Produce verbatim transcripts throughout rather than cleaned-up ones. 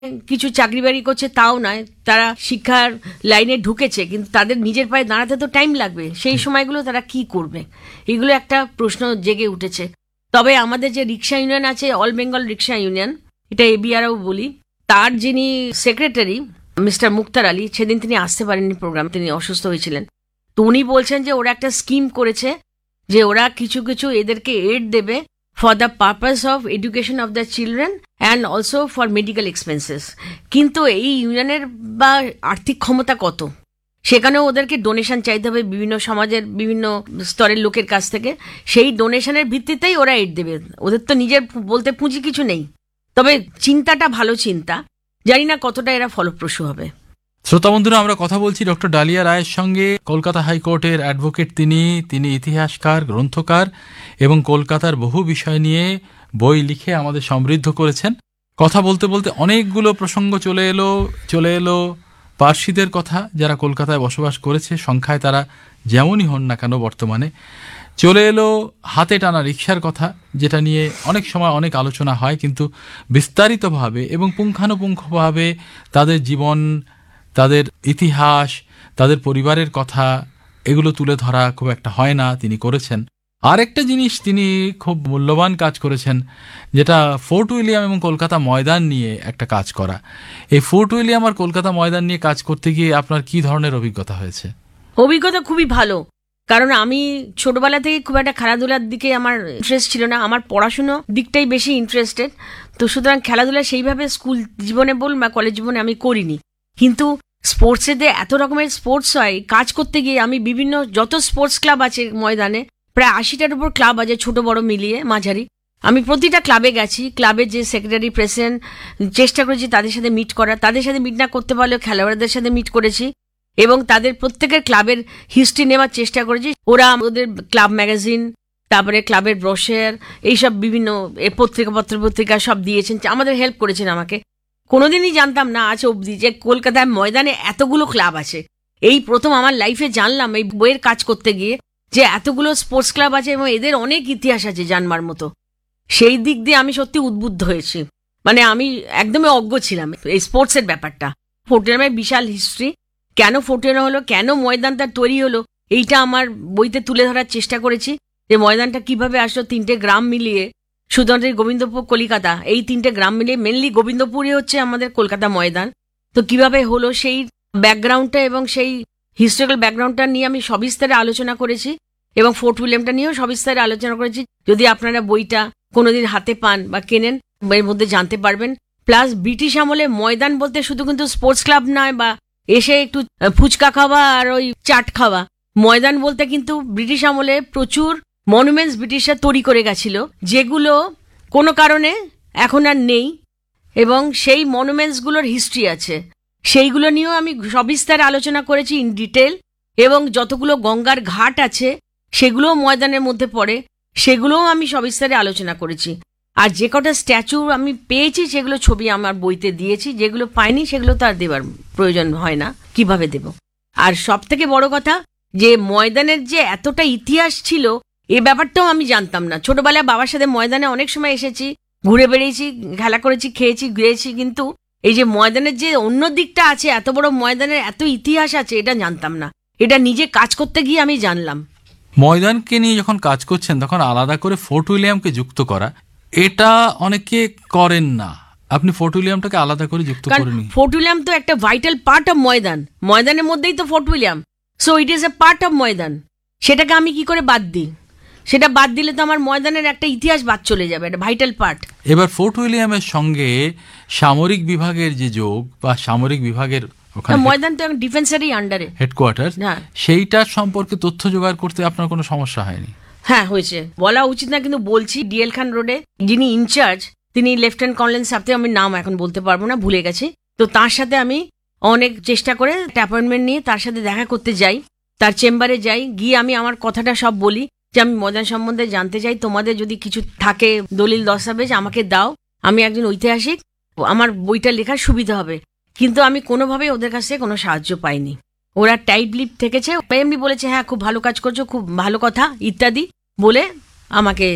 কিছু চাকরি বাড়ি করছে তাও নয়, তারা শিক্ষার লাইনে ঢুকেছে, কিন্তু তাদের নিজের পায়ে দাঁড়াতে তো টাইম লাগবে। সেই সময়গুলো তারা কি করবে, এগুলো একটা প্রশ্ন জেগে উঠেছে। তবে আমাদের যে রিক্সা ইউনিয়ন আছে, অল বেঙ্গল রিক্সা ইউনিয়ন, এটা এবিআরও বলি, তার যিনি সেক্রেটারি মিস্টার মুক্তার আলী, সেদিন তিনি আসতে পারেননি প্রোগ্রাম, তিনি অসুস্থ হয়েছিলেন। তো উনি বলছেন যে ওরা একটা স্কিম করেছে যে ওরা কিছু কিছু এদেরকে এড দেবে for the purpose of education of the children and also for medical expenses. কিন্তু এই ইউনিয়নের বা আর্থিক ক্ষমতা কত, সেখানেও ওদেরকে ডোনেশন চাইতে হবে বিভিন্ন সমাজের বিভিন্ন স্তরের লোকের কাছ থেকে। সেই ডোনেশনের ভিত্তিতেই ওরা এড দেবে, ওদের তো নিজের বলতে পুঁজি কিছু নেই। তবে চিন্তাটা ভালো চিন্তা, জানি না কতটা এরা ফলপ্রসূ হবে। শ্রোতা বন্ধুরা, আমরা কথা বলছি ডক্টর ডালিয়া রায়ের সঙ্গে। কলকাতা হাইকোর্টের অ্যাডভোকেট তিনি তিনি ইতিহাসকার, গ্রন্থকার এবং কলকাতার বহু বিষয় নিয়ে বই লিখে আমাদের সমৃদ্ধ করেছেন। কথা বলতে বলতে অনেকগুলো প্রসঙ্গ চলে এলো চলে এলো পার্সিদের কথা, যারা কলকাতায় বসবাস করেছে, সংখ্যায় তারা যেমনই হন না কেন বর্তমানে। চলে এলো হাতে টানা রিক্সার কথা, যেটা নিয়ে অনেক সময় অনেক আলোচনা হয়, কিন্তু বিস্তারিতভাবে এবং পুঙ্খানুপুঙ্খভাবে তাদের জীবন, তাদের ইতিহাস, তাদের পরিবারের কথা এগুলো তুলে ধরা খুব একটা হয় না, তিনি করেছেন। আর একটা জিনিস তিনি খুব মূল্যবান কাজ করেছেন, যেটা ফোর্ট উইলিয়াম এবং কলকাতা ময়দান নিয়ে একটা কাজ করা। এই ফোর্ট উইলিয়াম আর কলকাতা ময়দান নিয়ে কাজ করতে গিয়ে আপনার কি ধরনের অভিজ্ঞতা হয়েছে? অভিজ্ঞতা খুবই ভালো, কারণ আমি ছোটবেলা থেকে খুব একটা খেলাধুলার দিকে আমার ইন্টারেস্ট ছিল না, আমার পড়াশুনো দিকটাই বেশি ইন্টারেস্টেড। তো সুতরাং খেলাধুলা সেইভাবে স্কুল জীবনে বল বা কলেজ জীবনে আমি করিনি। কিন্তু স্পোর্টসে যে এত রকমের স্পোর্টস হয়, কাজ করতে গিয়ে আমি বিভিন্ন যত স্পোর্টস ক্লাব আছে ময়দানে, প্রায় আশিটার উপর ক্লাব আছে, ছোট বড় মিলিয়ে মাঝারি। আমি প্রতিটা ক্লাবে গেছি, ক্লাবের যে সেক্রেটারি প্রেসিডেন্ট, চেষ্টা করেছি তাদের সাথে মিট করার, তাদের সাথে মিট না করতে পারলেও খেলোয়াড়দের সাথে মিট করেছি এবং তাদের প্রত্যেকের ক্লাবের হিস্ট্রি নেওয়ার চেষ্টা করেছি। ওরা ওদের ক্লাব ম্যাগাজিন, তারপরে ক্লাবের ব্রোশার, এইসব বিভিন্ন পত্রিকা পত্র পত্রিকা সব দিয়েছেন, আমাদের হেল্প করেছেন আমাকে। কোনোদিনই জানতাম না আজ অবধি যে কলকাতার ময়দানে এতগুলো ক্লাব আছে। এই প্রথম আমার লাইফে জানলাম এই বইয়ের কাজ করতে গিয়ে যে এতগুলো স্পোর্টস ক্লাব আছে এবং এদের অনেক ইতিহাস আছে জানবার মতো। সেই দিক দিয়ে আমি সত্যি উদ্বুদ্ধ হয়েছি, মানে আমি একদমই অজ্ঞ ছিলাম এই স্পোর্টসের ব্যাপারটা। ফোর্ট উইলিয়ামের বিশাল হিস্ট্রি, কেন ফোর্ট উইলিয়াম হলো, কেন ময়দানটা তৈরি হলো, এইটা আমার বইতে তুলে ধরার চেষ্টা করেছি। যে ময়দানটা কিভাবে আসলো, তিনটে গ্রাম মিলিয়ে, সুদর্শন, গোবিন্দপুর, কলিকাতা, এই তিনটে গ্রাম মিলিয়ে, মেনলি গোবিন্দপুরই হচ্ছে আমাদের কলকাতা ময়দান। তো কিভাবে হলো সেই ব্যাকগ্রাউন্ডটা এবং সেই হিস্টোরিক্যাল ব্যাকগ্রাউন্ডটা নিয়ে আমি সবিস্তারে আলোচনা করেছি এবং ফোর্ট উইলিয়ামটা নিয়েও সবিস্তারে আলোচনা করেছি। যদি আপনারা বইটা কোনোদিন হাতে পান বা কেনেন, এর মধ্যে জানতে পারবেন। প্লাস ব্রিটিশ আমলে ময়দান বলতে শুধু কিন্তু স্পোর্টস ক্লাব নয় বা এসে একটু ফুচকা খাওয়া আর ওই চাট খাওয়া। ময়দান বলতে কিন্তু ব্রিটিশ আমলে প্রচুর মনুমেন্টস ব্রিটিশরা তৈরি করে গেছিল, যেগুলো কোনো কারণে এখন আর নেই এবং সেই মনুমেন্টসগুলোর হিস্ট্রি আছে। সেইগুলো নিয়েও আমি সবিস্তারে আলোচনা করেছি ইন ডিটেল, এবং যতগুলো গঙ্গার ঘাট আছে সেগুলোও ময়দানের মধ্যে পড়ে, সেগুলোও আমি সবিস্তারে আলোচনা করেছি। আর যে কটা স্ট্যাচু আমি পেয়েছি সেগুলো ছবি আমার বইতে দিয়েছি, যেগুলো পাইনি সেগুলো তো আর দেবার প্রয়োজন হয় না, কিভাবে দেব। আর সব থেকে বড় কথা যে ময়দানের যে এতটা ইতিহাস ছিল, এ ব্যাপারটাও আমি জানতাম না। ছোটবেলায় বাবার সাথে ময়দানে অনেক সময় এসেছি, ঘুরে বেড়িয়েছি, খেলা করেছি, খেয়েছি, ঘুরেছি, কিন্তু এই যে ময়দানের যে অন্য দিকটা আছে, এত বড় ময়দানের এত ইতিহাস আছে, এটা জানতাম না। এটা নিজে কাজ করতে গিয়ে আমি জানলাম। ময়দানকে নিয়ে যখন কাজ করছেন তখন আলাদা করে ফোর্ট উইলিয়ামকে যুক্ত করা, এটা অনেকে করেন না। আপনি ফোর্ট উইলিয়ামটাকে আলাদা করে যুক্ত করেন। ফোর্ট উইলিয়াম তো একটা ভাইটাল পার্ট অফ ময়দান, ময়দানের মধ্যেই তো fort William, so it is a part of ময়দান। সেটাকে আমি কি করে বাদ দিই? সেটা বাদ দিলে তো আমার ময়দানের একটা ইতিহাস বাদ চলে যাবে, একটা ভাইটাল পার্ট। এবার ফোর্ট উইলিয়ামের সঙ্গে সামরিক বিভাগের যে যোগ বা সামরিক বিভাগের ময়দান তো ডিফেন্সেরই আন্ডারে হেডকোয়ার্টার, সেইটার সম্পর্কে তথ্য জোগাড় করতে আপনার কোনো সমস্যা হয়নি? হ্যাঁ হয়েছে, বলা উচিত না কিন্তু বলছি। ডিএল খান রোডে যিনি ইনচার্জ, তিনি লেফটেন্যান্ট কর্নেল সাহেব, আমি নাম এখন বলতে পারবো না, ভুলে গেছি। তো তার সাথে আমি অনেক চেষ্টা করে অ্যাপয়েন্টমেন্ট নিয়ে তার সাথে দেখা করতে যাই, তার চেম্বারে যাই, গিয়ে আমি আমার কথাটা সব বলি যে আমি ময়দান সম্বন্ধে জানতে চাই, তোমাদের যদি কিছু থাকে দলিল দস্তাবেজ আমাকে দাও, আমি একজন ঐতিহাসিক, আমার বইটা লেখার সুবিধা হবে। কিন্তু আমি কোনোভাবেই ওদের কাছ থেকে কোনো সাহায্য পাইনি। ওরা টাইট লিপ থেকেছে, এমনি বলেছে হ্যাঁ খুব ভালো কাজ করছো, খুব ভালো কথা ইত্যাদি বলে আমাকে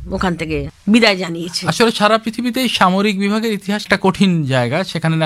ওখান থেকে বিদায় জানিয়েছে। আসলে সারা পৃথিবীতেই সামরিক বিভাগের ইতিহাসটা কঠিন জায়গা, সেখানে